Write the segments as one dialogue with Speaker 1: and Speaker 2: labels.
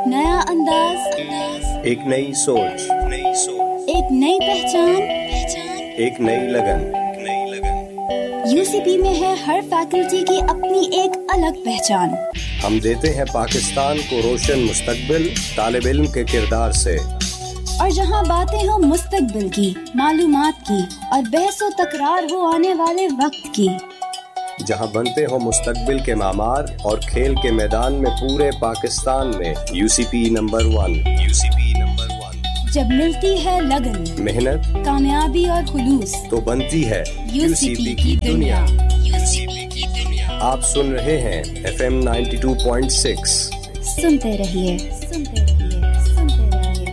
Speaker 1: नया अंदाज,
Speaker 2: एक नई सोच,
Speaker 1: एक नई पहचान,
Speaker 2: एक नई लगन।
Speaker 1: यूसीपी में है हर फैकल्टी की अपनी एक अलग पहचान।
Speaker 2: हम देते हैं पाकिस्तान को रोशन मुस्तकबिल तालिब इल्म के किरदार से।
Speaker 1: और जहां बातें हो मुस्तकबिल की, मालूमात की और बहसो तकरार हो आने वाले वक्त की,
Speaker 2: जहां बनते हो मुस्तकबिल के मामार और खेल के मैदान में पूरे पाकिस्तान में यूसीपी नंबर 1।
Speaker 1: जब मिलती है लगन,
Speaker 2: मेहनत,
Speaker 1: कामयाबी और खुलूस,
Speaker 2: तो बनती है यूसीपी की दुनिया। आप सुन रहे हैं FM 92.6।
Speaker 1: सुनते रहिए, सुनते रहिए, सुनते रहिए।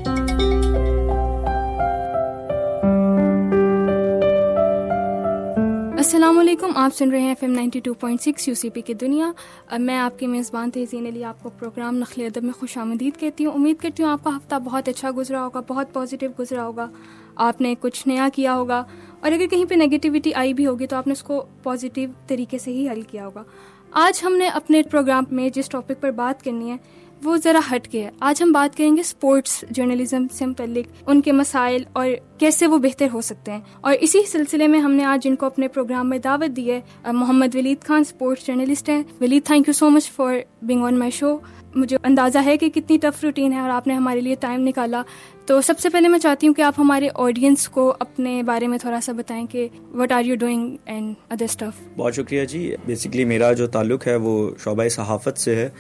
Speaker 3: अस्सलाम वालेकुम, आप सुन रहे हैं FM 92.6 यूसीपी की दुनिया। मैं आपकी मेज़बान तहसीन अली आपको प्रोग्राम नखले अदब में खुशामदीद कहती हूँ। उम्मीद करती हूँ आपका हफ़्ता बहुत अच्छा गुजरा होगा, बहुत पॉजिटिव गुजरा होगा, आपने कुछ नया किया होगा, और अगर कहीं पे नेगेटिविटी आई भी होगी तो आपने उसको पॉजिटिव तरीके से ही हल किया होगा। आज हमने अपने प्रोग्राम में जिस टॉपिक पर बात करनी है वो ज़रा हट के है। आज हम बात करेंगे स्पोर्ट्स जर्नलिज्म से मुतल्लिक उनके मसाइल और कैसे वो बेहतर हो सकते हैं। और इसी सिलसिले में हमने आज इनको अपने प्रोग्राम में दावत दी है। मोहम्मद वलीद खान स्पोर्ट्स जर्नलिस्ट हैं। Waleed, thank you so much for being on my show. मुझे अंदाज़ा है कि कितनी टफ रूटीन है और आपने हमारे लिए टाइम निकाला। तो सबसे पहले मैं चाहती हूँ कि आप हमारे ऑडियंस को अपने बारे में थोड़ा सा बताएं कि what are you doing and other stuff.
Speaker 4: बहुत शुक्रिया जी। बेसिकली मेरा जो ताल्लुक़ है वो शोबा सहाफ़त से है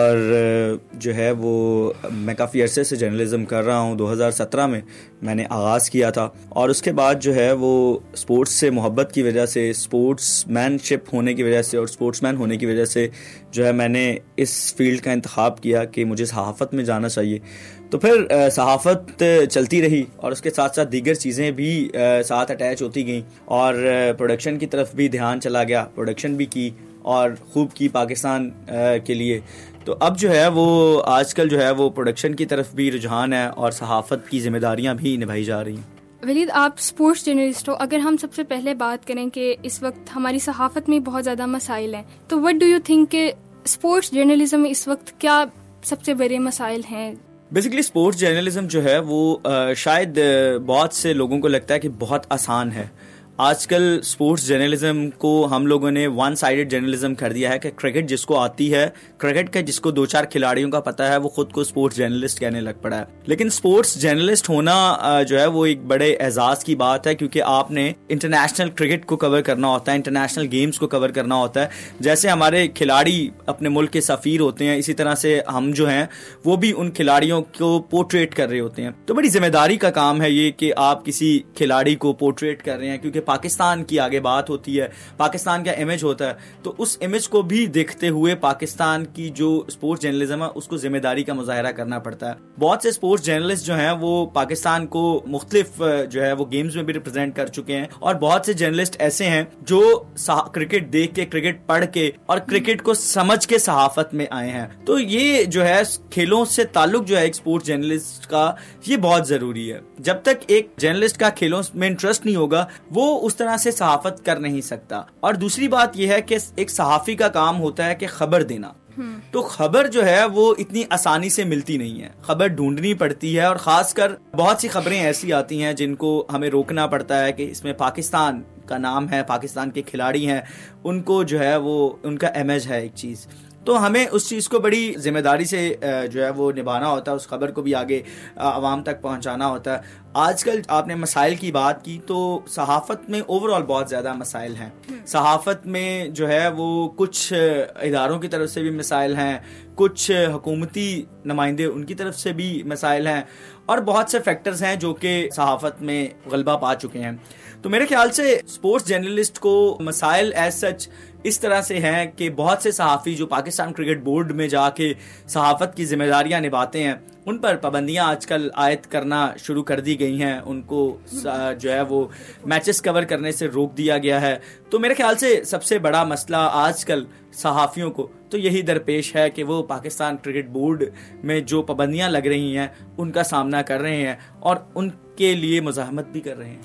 Speaker 4: और जो है वो मैं काफ़ी अरसे से जर्नलिज़म कर रहा हूँ। 2017 में मैंने आगाज़ किया था और उसके बाद जो है वो स्पोर्ट्स से मोहब्बत की वजह से, स्पोर्ट्समैनशिप होने की वजह से और स्पोर्ट्समैन होने की वजह से जो है मैंने इस फील्ड का इंतखाब किया कि मुझे सहाफ़त में जाना चाहिए। तो फिर सहाफ़त चलती रही और उसके साथ साथ दीगर चीज़ें भी साथ अटैच होती गईं और प्रोडक्शन की तरफ भी ध्यान चला गया। प्रोडक्शन भी की और ख़ूब की पाकिस्तान के लिए। तो अब जो है वो आजकल जो है वो प्रोडक्शन की तरफ भी रुझान है और सहाफ़त की ज़िम्मेदारियां भी निभाई जा रही हैं।
Speaker 3: वलीद, आप स्पोर्ट्स जर्नलिस्ट हो। अगर हम सबसे पहले बात करें कि इस वक्त हमारी सहाफ़त में बहुत ज़्यादा मसाइल हैं, तो व्हाट डू यू थिंक कि स्पोर्ट्स जर्नलिज्म में इस वक्त क्या सबसे बड़े मसाइल हैं?
Speaker 4: बेसिकली स्पोर्ट्स जर्नलिज्म जो है वो शायद बहुत से लोगों को लगता है कि बहुत आसान है। आजकल स्पोर्ट्स जर्नलिज्म को हम लोगों ने वन साइडेड जर्नलिज्म कर दिया है कि क्रिकेट जिसको आती है, क्रिकेट के जिसको 2-4 खिलाड़ियों का पता है, वो खुद को स्पोर्ट्स जर्नलिस्ट कहने लग पड़ा है। लेकिन स्पोर्ट्स जर्नलिस्ट होना जो है वो एक बड़े एजाज की बात है, क्योंकि आपने इंटरनेशनल क्रिकेट को कवर करना होता है, इंटरनेशनल गेम्स को कवर करना होता है। जैसे हमारे खिलाड़ी अपने मुल्क के सफ़ीर होते हैं, इसी तरह से हम जो हैं वो भी उन खिलाड़ियों को पोर्ट्रेट कर रहे होते हैं। तो बड़ी जिम्मेदारी का काम है ये कि आप किसी खिलाड़ी को पोर्ट्रेट कर रहे हैं, क्योंकि पाकिस्तान की आगे बात होती है, पाकिस्तान का इमेज होता है। तो उस इमेज को भी देखते हुए पाकिस्तान की जो स्पोर्ट्स जर्नलिज्म है उसको जिम्मेदारी का मुजाहरा करना पड़ता है। बहुत से स्पोर्ट्स जर्नलिस्ट जो हैं वो पाकिस्तान को मुख्तलिफ जो है वो गेम्स में भी रिप्रेजेंट कर चुके हैं और बहुत से जर्नलिस्ट ऐसे हैं जो क्रिकेट देख के, क्रिकेट पढ़ के और क्रिकेट को समझ के सहाफत में आए हैं। तो ये जो है खेलों से ताल्लुक जो है एक स्पोर्ट्स जर्नलिस्ट का, ये बहुत जरूरी है। जब तक एक जर्नलिस्ट का खेलों में इंटरेस्ट नहीं होगा वो उस तरह से सहाफत कर नहीं सकता। और दूसरी बात यह है कि एक सहाफी का काम होता है कि खबर देना। तो खबर जो है वो इतनी आसानी से मिलती नहीं है, खबर ढूंढनी पड़ती है और खासकर बहुत सी खबरें ऐसी आती हैं जिनको हमें रोकना पड़ता है कि इसमें पाकिस्तान का नाम है, पाकिस्तान के खिलाड़ी हैं, उनको जो है वो उनका इमेज है एक चीज़। तो हमें उस चीज़ को बड़ी जिम्मेदारी से जो है वो निभाना होता है, उस खबर को भी आगे आवाम तक पहुंचाना होता है। आजकल आपने मसाइल की बात की, तो सहाफ़त में ओवरऑल बहुत ज़्यादा मसाइल हैं। सहाफ़त में जो है वो कुछ इदारों की तरफ से भी मसाइल हैं, कुछ हुकूमती नुमाइंदे उनकी तरफ से भी मसाइल हैं और बहुत से फैक्टर्स हैं जो कि सहाफ़त में गलबा पा चुके हैं। तो मेरे ख्याल से स्पोर्ट्स जर्नलिस्ट को मसाइल एज सच इस तरह से हैं कि बहुत से सहाफ़ी जो पाकिस्तान क्रिकेट बोर्ड में जाके सहाफ़त की जिम्मेदारियां निभाते हैं, उन पर पाबंदियां आजकल आयद करना शुरू कर दी गई हैं। उनको जो है वो मैचेस कवर करने से रोक दिया गया है। तो मेरे ख्याल से सबसे बड़ा मसला आजकल सहाफ़ियों को तो यही दरपेश है कि वो पाकिस्तान क्रिकेट बोर्ड में जो पाबंदियां लग रही हैं उनका सामना कर रहे हैं और उनके लिए मुज़ाहमत भी कर रहे हैं।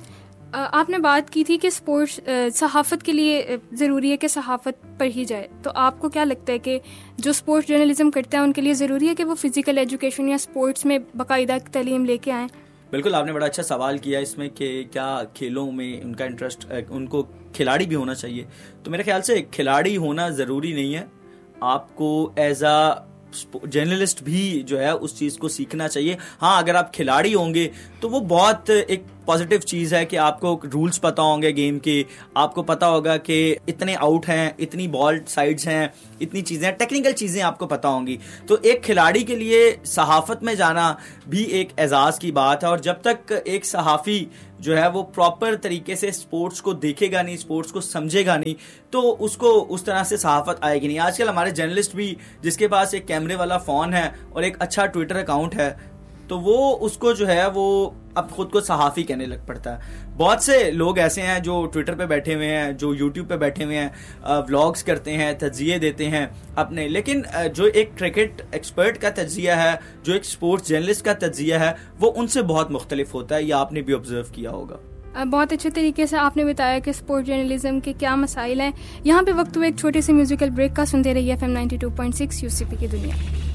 Speaker 3: آپ نے بات کی تھی کہ اسپورٹس صحافت کے لیے ضروری ہے کہ صحافت پڑھی جائے، تو آپ کو کیا لگتا ہے کہ جو اسپورٹس جرنلزم کرتے ہیں ان کے لیے ضروری ہے کہ وہ فزیکل ایجوکیشن یا اسپورٹس میں باقاعدہ تعلیم لے کے آئیں؟
Speaker 4: بالکل، آپ نے بڑا اچھا سوال کیا اس میں کہ کیا کھیلوں میں ان کا انٹرسٹ، ان کو کھلاڑی بھی ہونا چاہیے. تو میرے خیال سے کھلاڑی ہونا ضروری نہیں ہے، آپ کو ایز اے جرنلسٹ بھی جو ہے اس چیز کو سیکھنا چاہیے. ہاں، اگر آپ کھلاڑی ہوں گے تو وہ بہت ایک پازیٹیو چیز ہے کہ آپ کو رولز پتہ ہوں گے گیم کے، آپ کو پتہ ہوگا کہ اتنے آؤٹ ہیں، اتنی بال سائڈز ہیں، اتنی چیزیں، ٹیکنیکل چیزیں آپ کو پتہ ہوں گی. تو ایک کھلاڑی کے لیے صحافت میں جانا بھی ایک اعزاز کی بات ہے، اور جب تک ایک صحافی جو ہے وہ پراپر طریقے سے سپورٹس کو دیکھے گا نہیں، سپورٹس کو سمجھے گا نہیں، تو اس کو اس طرح سے صحافت آئے گی نہیں. آج کل ہمارے جرنلسٹ بھی جس کے پاس ایک کیمرے والا فون ہے اور ایک اچھا ٹویٹر اکاؤنٹ ہے تو وہ اس کو جو ہے وہ اب خود کو صحافی کہنے لگ پڑتا ہے. بہت سے لوگ ایسے ہیں جو ٹویٹر پہ بیٹھے ہوئے ہیں، جو یوٹیوب پہ بیٹھے ہوئے ہیں، ولاگز کرتے ہیں، تجزیے دیتے ہیں اپنے، لیکن جو ایک کرکٹ ایکسپرٹ کا تجزیہ ہے، جو ایک سپورٹس جرنلسٹ کا تجزیہ ہے، وہ ان سے بہت مختلف ہوتا ہے. یہ آپ نے بھی آبزرو کیا ہوگا.
Speaker 3: بہت اچھے طریقے سے آپ نے بتایا کہ اسپورٹ جرنلزم کے کیا مسائل ہیں. یہاں پہ وقت ہوا ایک چھوٹے سے میوزیکل بریک کا. سنتے رہیے FM 92.6 UCP کی دنیا.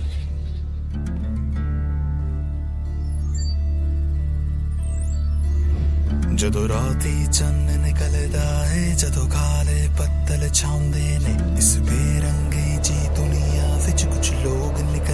Speaker 5: جدو راتی چن نکلدا ہے، جدو کالے پتل چھاؤندے نے اس بے رنگی جی دنیا وچ کچھ لوگ نکل